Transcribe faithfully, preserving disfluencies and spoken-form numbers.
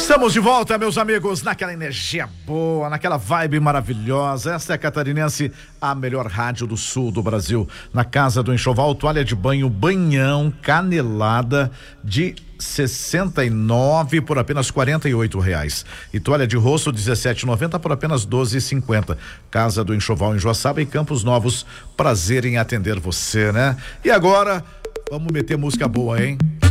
Estamos de volta, meus amigos, naquela energia boa, naquela vibe maravilhosa. Esta é a Catarinense, a melhor rádio do sul do Brasil. Na Casa do Enxoval, toalha de banho Banhão Canelada de sessenta e nove por apenas quarenta e oito reais. E toalha de rosto dezessete e noventa por apenas doze e cinquenta. Casa do Enxoval em Joaçaba e Campos Novos. Prazer em atender você, né? E agora, vamos meter música boa, hein?